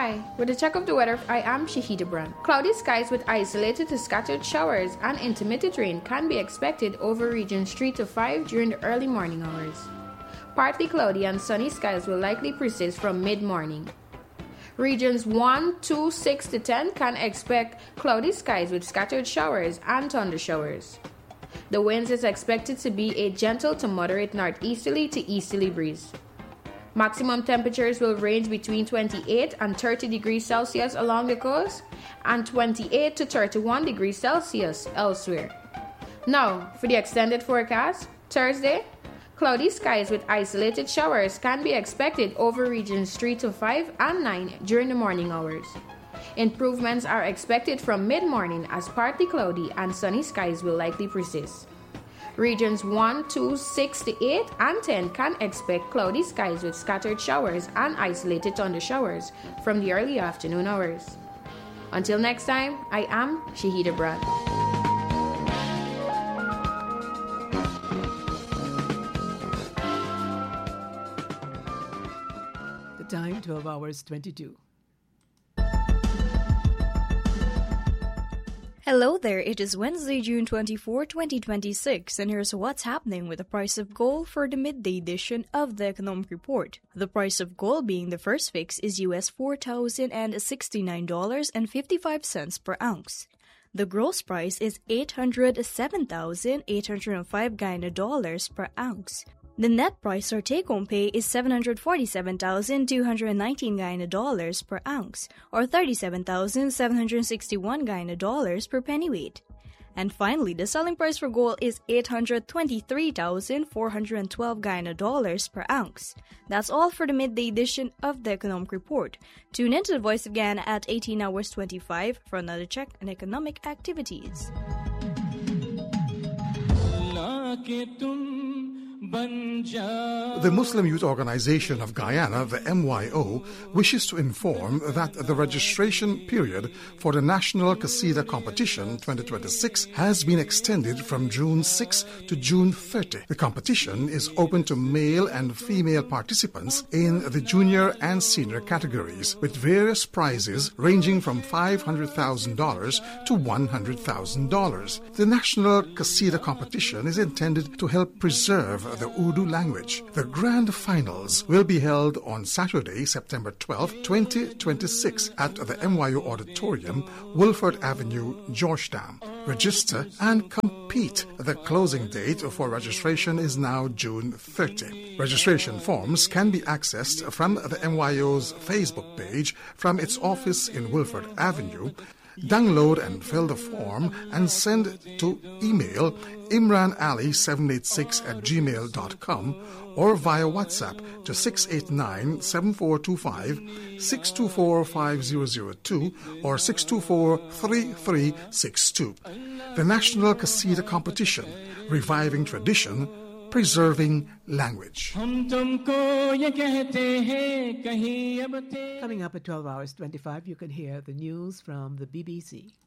Hi, with a check of the weather, I am Shahida Brand. Cloudy skies with isolated to scattered showers and intermittent rain can be expected over regions 3 to 5 during the early morning hours. Partly cloudy and sunny skies will likely persist from mid-morning. Regions 1, 2, 6 to 10 can expect cloudy skies with scattered showers and thunder showers. The winds is expected to be a gentle to moderate northeasterly to easterly breeze. Maximum temperatures will range between 28 and 30 degrees Celsius along the coast and 28 to 31 degrees Celsius elsewhere. Now, for the extended forecast, Thursday, cloudy skies with isolated showers can be expected over regions 3 to 5 and 9 during the morning hours. Improvements are expected from mid-morning as partly cloudy and sunny skies will likely persist. Regions 1, 2, 6 to 8 and 10 can expect cloudy skies with scattered showers and isolated thunder showers from the early afternoon hours. Until next time, I am Shahida Brad. The time 12 hours 22. Hello there, it is Wednesday, June 24, 2026, and here's what's happening with the price of gold for the midday edition of the Economic Report. The price of gold being the first fix is US $4,069.55 per ounce. The gross price is $807,805 Guyana dollars per ounce. The net price or take-home pay is $747,219 Guyana dollars per ounce, or $37,761 Guyana dollars per pennyweight. And finally, the selling price for gold is $823,412 Guyana dollars per ounce. That's all for the midday edition of the Economic Report. Tune in to the Voice of Ghana at 18 hours 25 for another check on economic activities. The Muslim Youth Organization of Guyana, the MYO, wishes to inform that the registration period for the National Qasida Competition 2026 has been extended from June 6 to June 30. The competition is open to male and female participants in the junior and senior categories, with various prizes ranging from $500,000 to $100,000. The National Qasida Competition is intended to help preserve the Urdu language. The grand finals will be held on Saturday, September 12, 2026 at the MYO Auditorium, Wolford Avenue, Georgetown. Register and compete. The closing date for registration is now June 30. Registration forms can be accessed from the MYO's Facebook page from its office in Wolford Avenue. Download and fill the form and send to email imranali786@gmail.com or via WhatsApp to 689-7425, 624-5002 or 624-3362. The National Qasida Competition, reviving tradition, preserving language. Coming up at 12 hours 25, you can hear the news from the BBC.